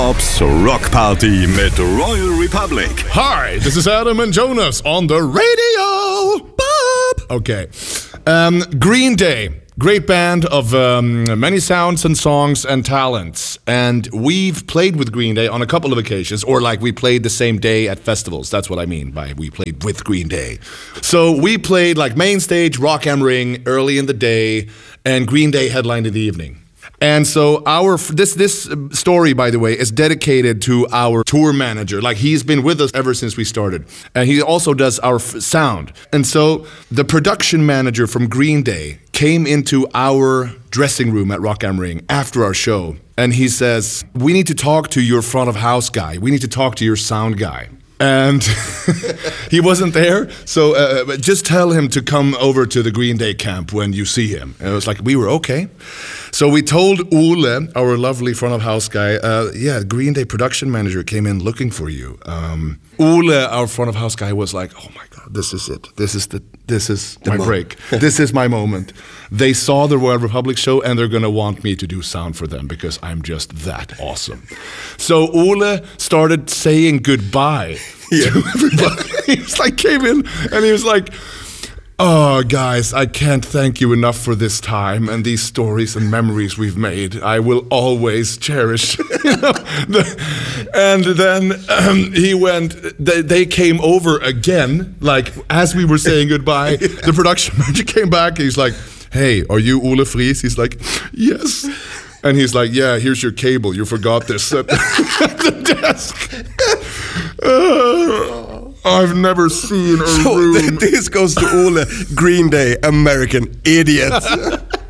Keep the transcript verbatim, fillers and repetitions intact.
Bobs Rock Party mit Royal Republic. Hi, this is Adam and Jonas on the radio. Bob. Okay. Um, Green Day. Great band of um, many sounds and songs and talents. And we've played with Green Day on a couple of occasions, or like we played the same day at festivals. That's what I mean by we played with Green Day. So we played like main stage, Rock am Ring, early in the day, and Green Day headlined in the evening. And so our this this story, by the way, is dedicated to our tour manager. Like, he's been with us ever since we started. And he also does our f- sound. And so the production manager from Green Day came into our dressing room at Rock am Ring after our show. And he says, we need to talk to your front of house guy. We need to talk to your sound guy. And he wasn't there, so uh, just tell him to come over to the Green Day camp when you see him. And it was like, we were okay. So we told Ole, our lovely front of house guy, uh, yeah, Green Day production manager came in looking for you. Um, Ole, our front of house guy, was like, oh my God, this is it. This is the this is the my mo- break. This is my moment. They saw the Royal Republic show and they're gonna want me to do sound for them because I'm just that awesome. So Ole started saying goodbye yeah. to everybody. He was like, came in and he was like, oh, guys, I can't thank you enough for this time and these stories and memories we've made. I will always cherish. You know, the, and then um, he went, they, they came over again, like as we were saying goodbye. The production manager came back. He's like, hey, are you Ole Fries? He's like, yes. And he's like, yeah, here's your cable. You forgot this at the desk. Uh, I've never seen a so room. Th- this goes to Ole, Green Day, American idiot.